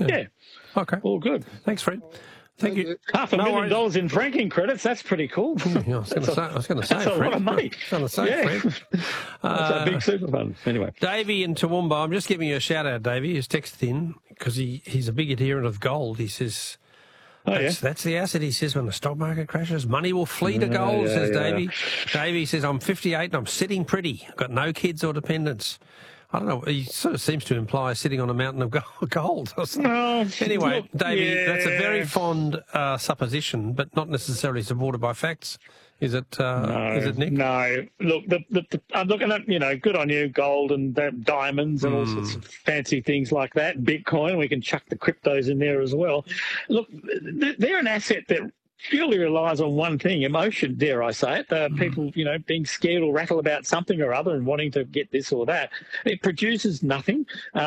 Yeah. Okay. All good. Thanks, Fred. Thank you. $500,000 in franking credits. That's pretty cool. Yeah, I was going to say, that's a Fred. lot of money. I was going to say, Fred. That's a big super fund. Anyway. Davey in Toowoomba, I'm just giving you a shout out, Davey. He's texted in because he's a big adherent of gold. He says, that's the asset. He says, when the stock market crashes, money will flee to gold, says Davey. Davey says, I'm 58 and I'm sitting pretty. I've got no kids or dependents. I don't know. He sort of seems to imply sitting on a mountain of gold or something. Anyway, Davey, that's a very fond supposition, but not necessarily supported by facts. Is it, Nick? No. Look, I'm looking at, good on you, gold and diamonds and all sorts of fancy things like that. Bitcoin, we can chuck the cryptos in there as well. Look, they're an asset that purely relies on one thing, emotion, dare I say it. People, being scared or rattled about something or other and wanting to get this or that. It produces nothing.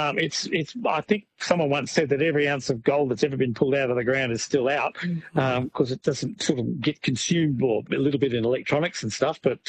I think someone once said that every ounce of gold that's ever been pulled out of the ground is still out because it doesn't sort of get consumed, or a little bit in electronics and stuff. But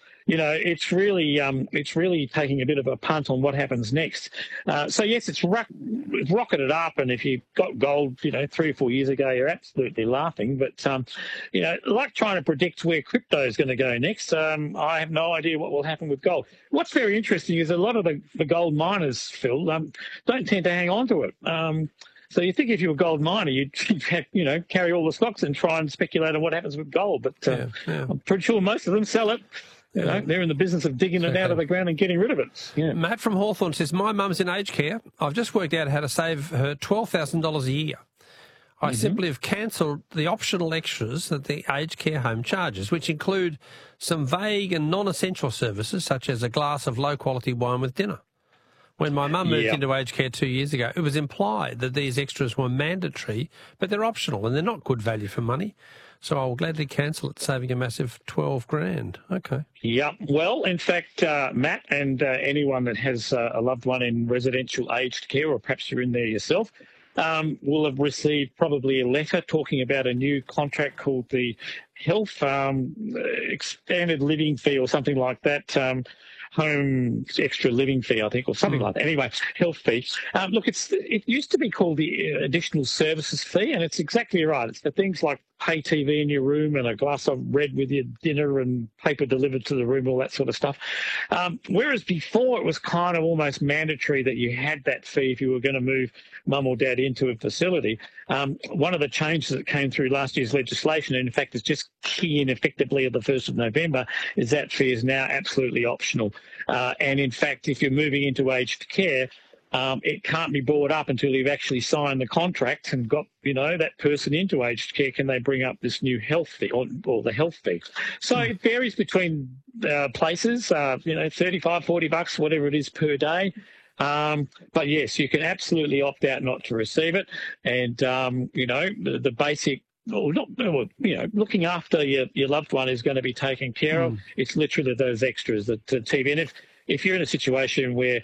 it's really taking a bit of a punt on what happens next. So yes, it's rocketed up, and if you got gold, 3 or 4 years ago, you're absolutely laughing. But like trying to predict where crypto is going to go next, I have no idea what will happen with gold. What's very interesting is a lot of the gold miners, Phil, don't tend to hang on to it. So you think if you're a gold miner, you'd carry all the stocks and try and speculate on what happens with gold. But I'm pretty sure most of them sell it. They're in the business of digging it out of the ground and getting rid of it. Yeah. Matt from Hawthorne says, my mum's in aged care. I've just worked out how to save her $12,000 a year. I simply have cancelled the optional extras that the aged care home charges, which include some vague and non-essential services, such as a glass of low-quality wine with dinner. When my mum moved into aged care 2 years ago, it was implied that these extras were mandatory, but they're optional and they're not good value for money. So I will gladly cancel it, saving a massive $12,000. Okay. Yeah. Well, in fact, Matt and anyone that has a loved one in residential aged care, or perhaps you're in there yourself, will have received probably a letter talking about a new contract called the Health Expanded Living Fee or something like that. Home extra living fee, I think, or something like that. Anyway, health fee. Look, it used to be called the additional services fee, and it's exactly right. It's the things like pay TV in your room and a glass of red with your dinner and paper delivered to the room, all that sort of stuff. Whereas before it was kind of almost mandatory that you had that fee if you were going to move mum or dad into a facility. One of the changes that came through last year's legislation, and in fact is just key in effectively at the 1st of November, is that fee is now absolutely optional. And in fact, if you're moving into aged care, it can't be brought up until you've actually signed the contract and got, that person into aged care. Can they bring up this new health fee or the health fee? So it varies between places, $35, $40, whatever it is per day. But yes, you can absolutely opt out not to receive it. And, the basic, looking after your loved one is going to be taken care of. It's literally those extras, the TV. And if you're in a situation where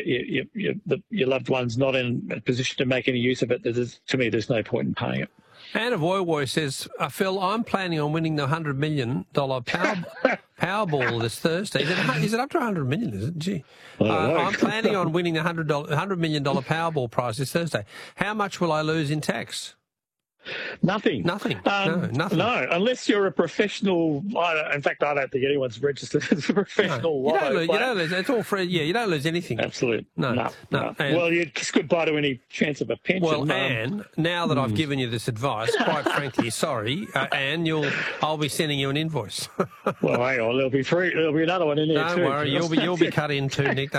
your loved one's not in a position to make any use of it, to me, there's no point in paying it. Anna Woy says, Phil, I'm planning on winning the $100 million Powerball this Thursday. Is it up to $100 million, is it? Gee. I'm planning on winning the $100 million Powerball prize this Thursday. How much will I lose in tax? Nothing. Nothing. Nothing. No, unless you're a professional. In fact, I don't think anyone's registered as a professional. No, you don't lose. It's all free. Yeah, you don't lose anything. Absolutely. No. Well, it's goodbye to any chance of a pension. Well, Anne, now that I've given you this advice, quite frankly, sorry, Anne, I'll be sending you an invoice. Well, hang on, there'll be free. There'll be another one in there too. Don't worry, you'll be cut in too, Nick.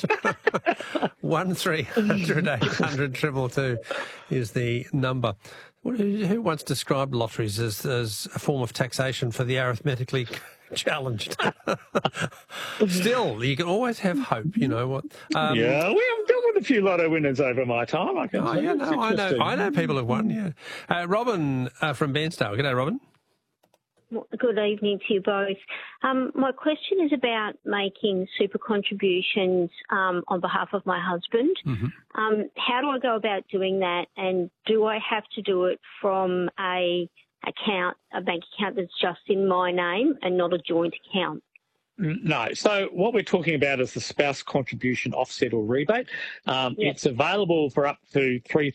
1300 800 222 is the number. Who once described lotteries as a form of taxation for the arithmetically challenged? Still, you can always have hope, you know what? We have dealt with a few lotto winners over my time. I know people have won, yeah. Robin from Bairnsdale. G'day, Robin. Good evening to you both. My question is about making super contributions on behalf of my husband. How do I go about doing that, and do I have to do it from a bank account that's just in my name and not a joint account? No. So what we're talking about is the spouse contribution offset or rebate. It's available for up to $3,000